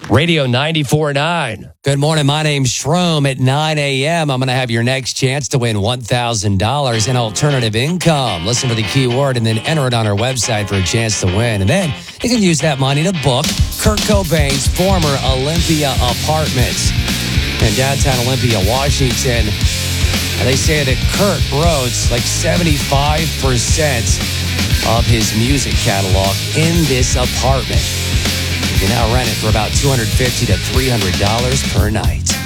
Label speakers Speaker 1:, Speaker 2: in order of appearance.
Speaker 1: Radio 94.9.
Speaker 2: Good morning. My name's Shroom. At 9 a.m., I'm going to have your next chance to win $1,000 in alternative income. Listen for the keyword and then enter it on our website for a chance to win. And then you can use that money to book Kurt Cobain's former Olympia Apartments in downtown Olympia, Washington. And they say that Kurt wrote like 75% of his music catalog in this apartment. You can now rent it for about $250 to $300 per night.